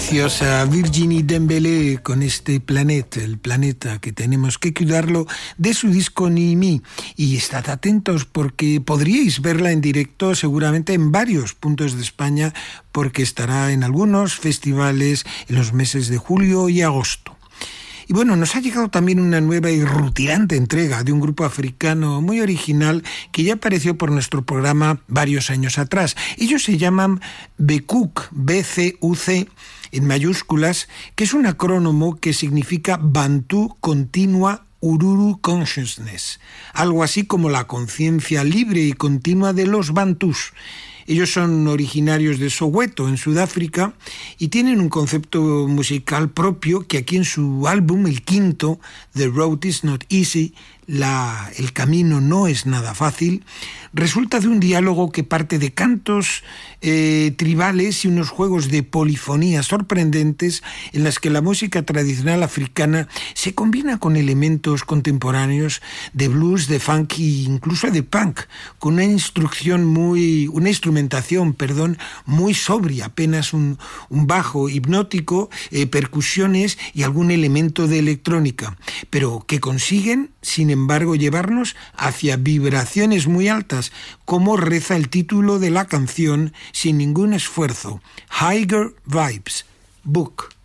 preciosa Virginie Dembélé con este planeta, el planeta que tenemos que cuidarlo, de su disco Ni Mi. Y estad atentos porque podríais verla en directo seguramente en varios puntos de España, porque estará en algunos festivales en los meses de julio y agosto. Y bueno, nos ha llegado también una nueva y rutilante entrega de un grupo africano muy original que ya apareció por nuestro programa varios años atrás. Ellos se llaman BCUC, B-C-U-C, en mayúsculas, que es un acrónimo que significa Bantu Continua Ururu Consciousness, algo así como la conciencia libre y continua de los bantús. Ellos son originarios de Soweto, en Sudáfrica, y tienen un concepto musical propio que aquí en su álbum, el quinto, The Road is Not Easy, el camino no es nada fácil, resulta de un diálogo que parte de cantos tribales y unos juegos de polifonía sorprendentes en las que la música tradicional africana se combina con elementos contemporáneos de blues, de funk e incluso de punk, con una instrumentación muy sobria, apenas un bajo hipnótico, percusiones y algún elemento de electrónica, pero que consiguen, sin embargo, llevarnos hacia vibraciones muy altas, como reza el título de la canción sin ningún esfuerzo, Higher Vibes, Book.